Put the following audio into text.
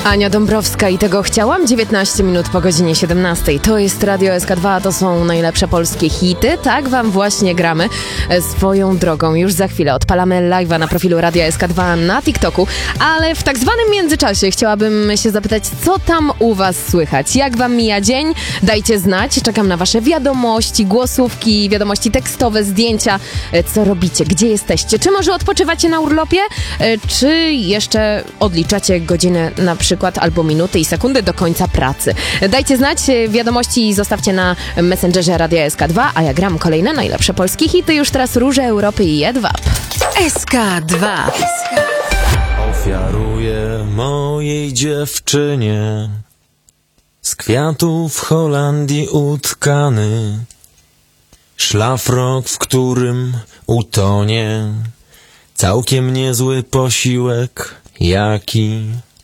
Ania Dąbrowska i tego chciałam. 19 minut po godzinie 17. To jest Radio SK2, to są najlepsze polskie hity. Tak wam właśnie gramy. Swoją drogą już za chwilę odpalamy live'a na profilu Radia SK2 na TikToku, ale w tak zwanym międzyczasie chciałabym się zapytać, co tam u was słychać? Jak wam mija dzień? Dajcie znać. Czekam na wasze wiadomości, głosówki, wiadomości tekstowe, zdjęcia. Co robicie? Gdzie jesteście? Czy może odpoczywacie na urlopie? Czy jeszcze odliczacie godziny na przykład albo minuty i sekundy do końca pracy? Dajcie znać, wiadomości zostawcie na Messengerze Radia SK2, a ja gram kolejne najlepsze polskie hity. Już teraz Róże Europy i Jedwab. SK2. Ofiaruję mojej dziewczynie z kwiatów Holandii utkany szlafrok, w którym utonie całkiem niezły posiłek, jaki